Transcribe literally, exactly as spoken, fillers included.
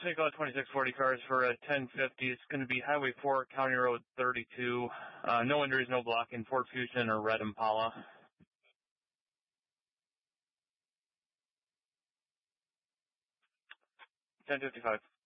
Take out twenty-six forty cars for a ten fifty. It's going to be Highway four, County Road thirty-two. Uh, no injuries, no blocking. Ford Fusion or Red Impala. ten fifty-five.